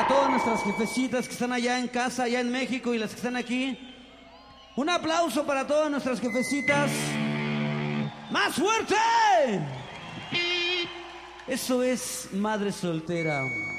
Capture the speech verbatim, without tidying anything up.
todas nuestras jefecitas que están allá en casa, allá en México, y las que están aquí. Un aplauso para todas nuestras jefecitas. ¡Más fuerte! Eso es Madre Soltera.